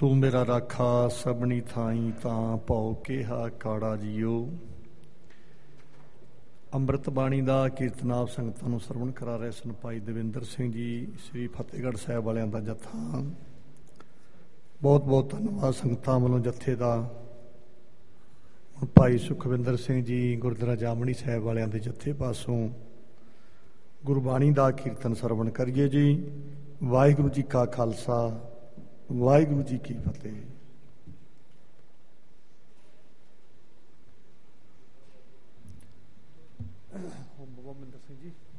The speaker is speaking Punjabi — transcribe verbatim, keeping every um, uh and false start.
ਤੂੰ ਮੇਰਾ ਰਾਖਾ ਸਭਨੀ ਥਾਈ ਤਾਂ ਭਉ ਕਿਹਾ ਕਾੜਾ ਜੀਓ। ਅੰਮ੍ਰਿਤ ਬਾਣੀ ਦਾ ਕੀਰਤਨਾਮ ਸੰਗਤਾਂ ਨੂੰ ਸਰਵਣ ਕਰਾ ਰਹੇ ਸਨ ਭਾਈ ਦਵਿੰਦਰ ਸਿੰਘ ਜੀ ਸ੍ਰੀ ਫਤਿਹਗੜ੍ਹ ਸਾਹਿਬ ਵਾਲਿਆਂ ਦਾ ਜੱਥਾ। ਬਹੁਤ ਬਹੁਤ ਧੰਨਵਾਦ ਸੰਗਤਾਂ ਵੱਲੋਂ ਜੱਥੇ ਦਾ। ਭਾਈ ਸੁਖਵਿੰਦਰ ਸਿੰਘ ਜੀ ਗੁਰਦੁਆਰਾ ਜਾਮਣੀ ਸਾਹਿਬ ਵਾਲਿਆਂ ਦੇ ਜੱਥੇ ਪਾਸੋਂ ਗੁਰਬਾਣੀ ਦਾ ਕੀਰਤਨ ਸਰਵਣ ਕਰੀਏ ਜੀ। ਵਾਹਿਗੁਰੂ ਜੀ ਕਾ ਖਾਲਸਾ ਵਾਹਿਗੁਰੂ ਜੀ ਕੀ ਫਤਿਹ। ਬੋਮਿੰਦਰ ਸਿੰਘ ਜੀ।